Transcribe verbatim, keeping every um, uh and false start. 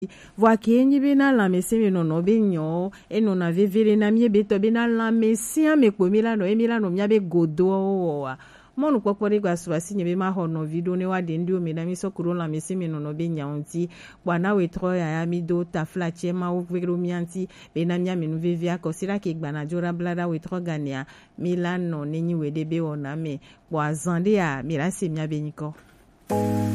Voa kenyi bina la mesi mi no no be nyo e no na vevere na mie beto bina la mesi a me pomila no emila no mia be godo wa monu kwakpori gwa swasi nye be ma hono video ne wa de ndi o me na mi so kuro la mesi mi no no be nyaunti bwana we tro ya ya mi do ta flache ma o vero mi anti be na mia mi no vevia ko sira ke gbana jora blada we tro gania milano nenyi we de be wona me bo azande ya mirasi mia be niko.